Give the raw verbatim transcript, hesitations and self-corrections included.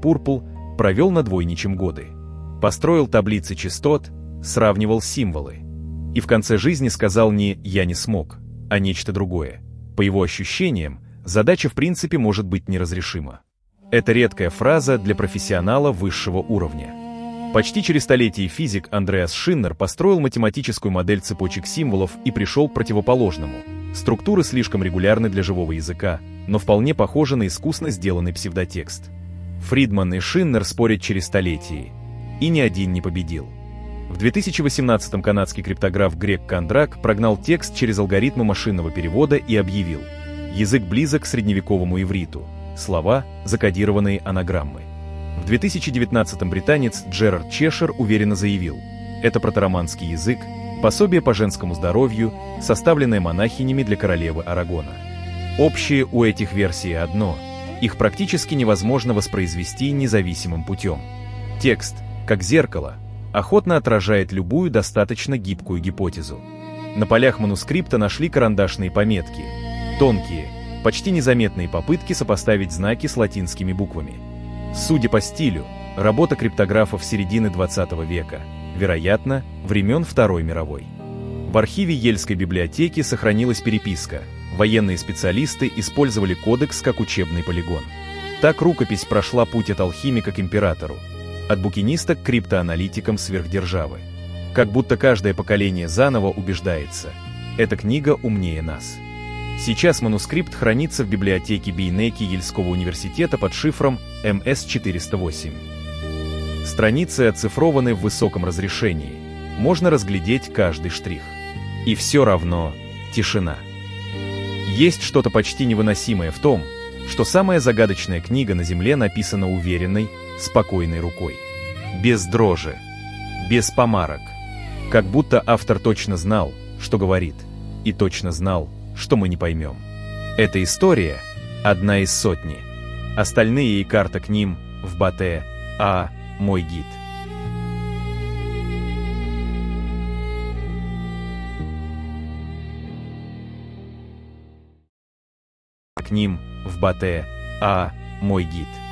Purple провел на двойничем годы. Построил таблицы частот, сравнивал символы. И в конце жизни сказал не «я не смог», а нечто другое. По его ощущениям, задача в принципе может быть неразрешима. Это редкая фраза для профессионала высшего уровня. Почти через столетие физик Андреас Шиннер построил математическую модель цепочек символов и пришел к противоположному. Структуры слишком регулярны для живого языка, но вполне похожи на искусно сделанный псевдотекст. Фридман и Шиннер спорят через столетия, и ни один не победил. В две тысячи восемнадцатом канадский криптограф Грег Кондрак прогнал текст через алгоритмы машинного перевода и объявил: язык близок к средневековому ивриту, слова — закодированные анаграммы. В две тысячи девятнадцатом британец Джерард Чешер уверенно заявил: это протароманский язык, пособие по женскому здоровью, составленное монахинями для королевы Арагона. Общее у этих версий одно — их практически невозможно воспроизвести независимым путем. Текст, как зеркало, охотно отражает любую достаточно гибкую гипотезу. На полях манускрипта нашли карандашные пометки, тонкие, почти незаметные попытки сопоставить знаки с латинскими буквами. Судя по стилю, работа криптографов середины двадцатого века, вероятно, времен Второй мировой. В архиве Ельской библиотеки сохранилась переписка. Военные специалисты использовали кодекс как учебный полигон. Так рукопись прошла путь от алхимика к императору, от букиниста к криптоаналитикам сверхдержавы. Как будто каждое поколение заново убеждается: эта книга умнее нас. Сейчас манускрипт хранится в библиотеке Бейнеки Ельского университета под шифром эм эс четыреста восемь. Страницы оцифрованы в высоком разрешении. Можно разглядеть каждый штрих. И все равно тишина. Есть что-то почти невыносимое в том, что самая загадочная книга на Земле написана уверенной, спокойной рукой. Без дрожи, без помарок. Как будто автор точно знал, что говорит, и точно знал, что мы не поймем. Эта история — одна из сотни. Остальные и карта к ним в Батэ А. Мой гид. К ним в Батэ А. Мой гид.